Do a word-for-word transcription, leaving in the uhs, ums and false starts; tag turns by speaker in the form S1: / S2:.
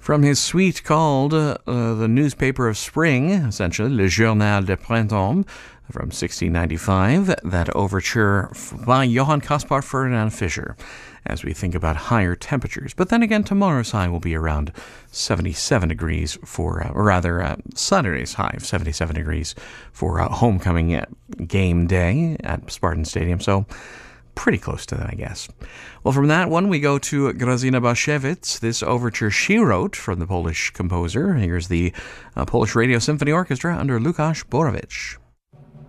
S1: From his suite called uh, uh, The Newspaper of Spring, essentially, Le Journal de Printemps, from sixteen ninety-five, that overture by Johann Caspar Ferdinand Fischer, as we think about higher temperatures. But then again, tomorrow's high will be around seventy-seven degrees for, uh, or rather, uh, Saturday's high of seventy-seven degrees for uh, homecoming uh, game day at Spartan Stadium. So, pretty close to that, I guess. Well, from that one, we go to Grażyna Baszkiewicz, this overture she wrote from the Polish composer. Here's the uh, Polish Radio Symphony Orchestra under Łukasz Borowicz.